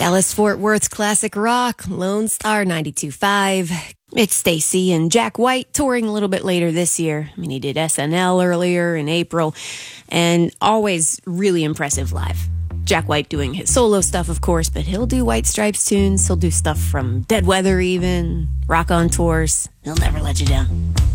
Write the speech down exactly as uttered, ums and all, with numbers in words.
Dallas Fort Worth's classic rock, Lone Star ninety-two point five. It's Stacy and Jack White touring a little bit later this year. I mean, he did S N L earlier in April, and always really impressive live. Jack White doing his solo stuff, of course, but he'll do White Stripes tunes. He'll do stuff from Dead Weather even, Rock on Tours. He'll never let you down.